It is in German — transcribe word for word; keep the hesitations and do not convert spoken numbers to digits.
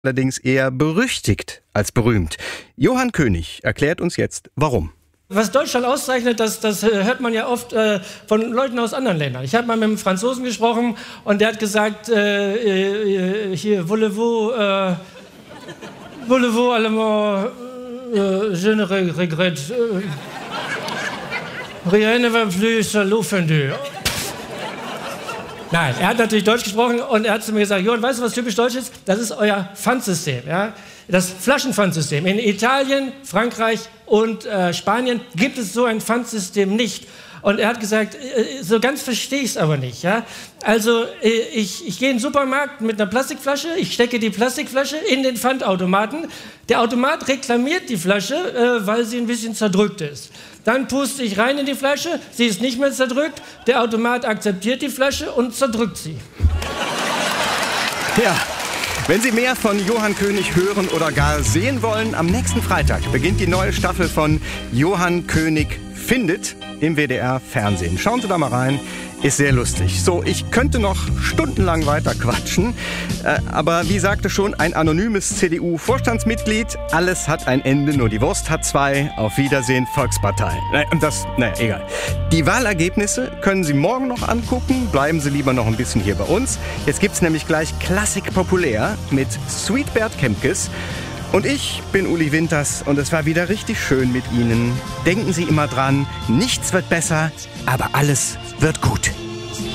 allerdings eher berüchtigt als berühmt. Johann König erklärt uns jetzt, warum. Was Deutschland auszeichnet, das, das hört man ja oft äh, von Leuten aus anderen Ländern. Ich habe mal mit einem Franzosen gesprochen und der hat gesagt, äh, äh, hier, voulez-vous, äh, voulez-vous allemand, äh, je ne regrette, äh, rien ne va plus à l'offendu. Nein, er hat natürlich Deutsch gesprochen und er hat zu mir gesagt, Johann, weißt du, was typisch deutsch ist? Das ist euer Pfandsystem, ja? Das Flaschenpfandsystem. In Italien, Frankreich und äh, Spanien gibt es so ein Pfandsystem nicht. Und er hat gesagt, äh, so ganz verstehe ich es aber nicht. Ja? Also äh, ich, ich gehe in den Supermarkt mit einer Plastikflasche, ich stecke die Plastikflasche in den Pfandautomaten. Der Automat reklamiert die Flasche, äh, weil sie ein bisschen zerdrückt ist. Dann puste ich rein in die Flasche, sie ist nicht mehr zerdrückt, der Automat akzeptiert die Flasche und zerdrückt sie. Ja, wenn Sie mehr von Johann König hören oder gar sehen wollen, am nächsten Freitag beginnt die neue Staffel von Johann König findet im W D R-Fernsehen. Schauen Sie da mal rein, ist sehr lustig. So, ich könnte noch stundenlang weiter quatschen, äh, aber wie sagte schon ein anonymes C D U-Vorstandsmitglied, alles hat ein Ende, nur die Wurst hat zwei. Auf Wiedersehen, Volkspartei. Äh, das, naja, egal. Die Wahlergebnisse können Sie morgen noch angucken. Bleiben Sie lieber noch ein bisschen hier bei uns. Jetzt gibt's nämlich gleich Klassik populär mit Sweetbert Kempkes. Und ich bin Uli Winters und es war wieder richtig schön mit Ihnen. Denken Sie immer dran, nichts wird besser, aber alles wird gut.